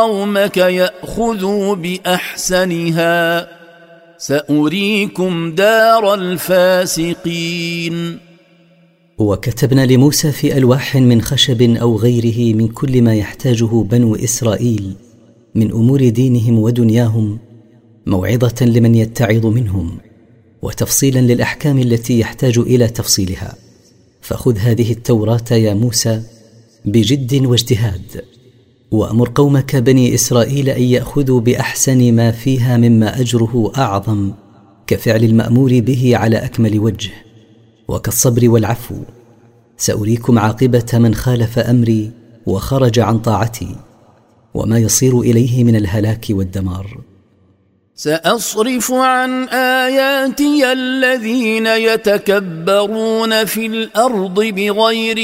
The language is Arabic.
قومك يأخذوا بأحسنها سأريكم دار الفاسقين. وكتبنا لموسى في ألواح من خشب أو غيره من كل ما يحتاجه بنو إسرائيل من أمور دينهم ودنياهم، موعظة لمن يتعظ منهم، وتفصيلا للأحكام التي يحتاج إلى تفصيلها. فخذ هذه التوراة يا موسى بجد واجتهاد، وأمر قومك بني إسرائيل أن يأخذوا بأحسن ما فيها مما أجره أعظم، كفعل المأمور به على أكمل وجه، وكالصبر والعفو. سأريكم عاقبة من خالف أمري وخرج عن طاعتي، وما يصير إليه من الهلاك والدمار. سأصرف عن آياتي الذين يتكبرون في الأرض بغير